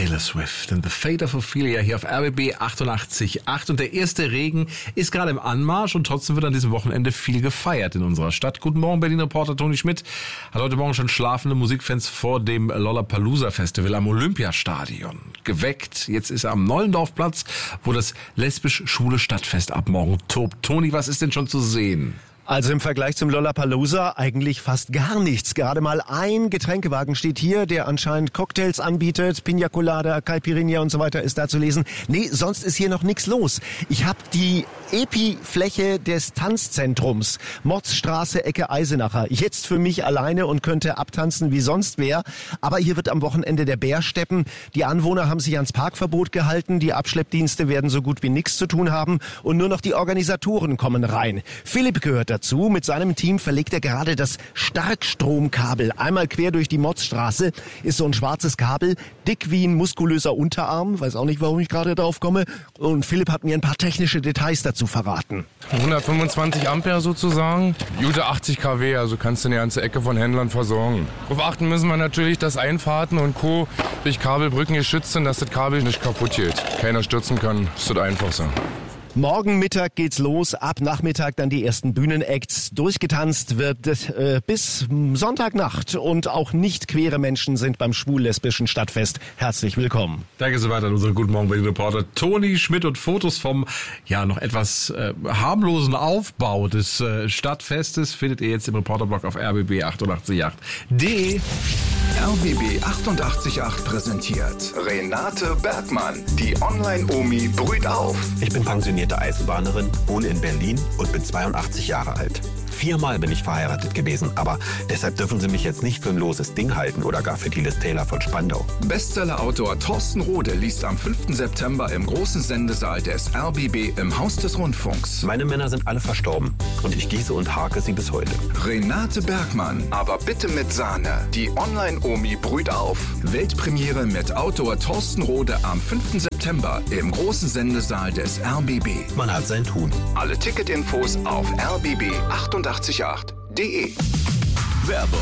Taylor Swift and the Fate of Ophelia hier auf RBB 88.8. Und der erste Regen ist gerade im Anmarsch und trotzdem wird an diesem Wochenende viel gefeiert in unserer Stadt. Guten Morgen, Berlin-Reporter Toni Schmidt. Hat heute Morgen schon schlafende Musikfans vor dem Lollapalooza Festival am Olympiastadion geweckt. Jetzt ist er am Nollendorfplatz, wo das lesbisch-schwule Stadtfest ab morgen tobt. Toni, was ist denn schon zu sehen? Also im Vergleich zum Lollapalooza eigentlich fast gar nichts. Gerade mal ein Getränkewagen steht hier, der anscheinend Cocktails anbietet. Pina Colada, Caipirinha und so weiter ist da zu lesen. Nee, sonst ist hier noch nichts los. Ich habe die Epi-Fläche des Tanzzentrums, Motzstraße, Ecke Eisenacher, jetzt für mich alleine und könnte abtanzen wie sonst wer. Aber hier wird am Wochenende der Bär steppen. Die Anwohner haben sich ans Parkverbot gehalten. Die Abschleppdienste werden so gut wie nichts zu tun haben. Und nur noch die Organisatoren kommen rein. Philipp gehört dazu. Mit seinem Team verlegt er gerade das Starkstromkabel. Einmal quer durch die Motzstraße ist so ein schwarzes Kabel, dick wie ein muskulöser Unterarm. Weiß auch nicht, warum ich gerade drauf komme. Und Philipp hat mir ein paar technische Details dazu verraten. 125 Ampere sozusagen, gute 80 kW, also kannst du eine ganze Ecke von Händlern versorgen. Darauf achten müssen wir natürlich, dass Einfahrten und Co. durch Kabelbrücken geschützt sind, dass das Kabel nicht kaputt geht. Keiner stürzen kann, das ist das Einfachste. Morgen Mittag geht's los, ab Nachmittag dann die ersten Bühnenacts. Durchgetanzt wird bis Sonntagnacht und auch nicht queere Menschen sind beim schwul-lesbischen Stadtfest herzlich willkommen. Danke so weiter an unseren Guten Morgen Berlin-Reporter Toni Schmidt und Fotos vom noch etwas harmlosen Aufbau des Stadtfestes findet ihr jetzt im Reporterblog auf rbb888.de. RBB 88.8 präsentiert Renate Bergmann, die Online-Omi brüht auf. Ich bin pensionierte Eisenbahnerin, wohne in Berlin und bin 82 Jahre alt. 4-mal bin ich verheiratet gewesen, aber deshalb dürfen Sie mich jetzt nicht für ein loses Ding halten oder gar für die Liz Taylor von Spandau. Bestseller-Autor Thorsten Rode liest am 5. September im großen Sendesaal des RBB im Haus des Rundfunks. Meine Männer sind alle verstorben und ich gieße und hake sie bis heute. Renate Bergmann, aber bitte mit Sahne. Die Online-Omi brüht auf. Weltpremiere mit Autor Thorsten Rode am 5. September im großen Sendesaal des RBB. Man hat sein Tun. Alle Ticketinfos auf rbb888.de. Werbung.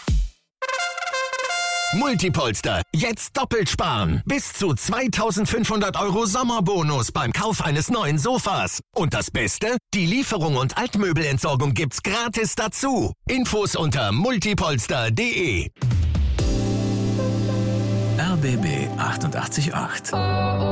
Multipolster, jetzt doppelt sparen. Bis zu 2.500 € Sommerbonus beim Kauf eines neuen Sofas. Und das Beste? Die Lieferung und Altmöbelentsorgung gibt's gratis dazu. Infos unter multipolster.de. RBB 88.8